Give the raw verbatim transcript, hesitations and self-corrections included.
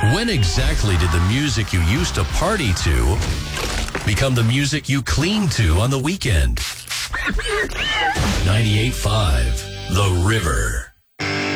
When exactly did the music you used to party to become the music you clean to on the weekend? ninety-eight point five The River.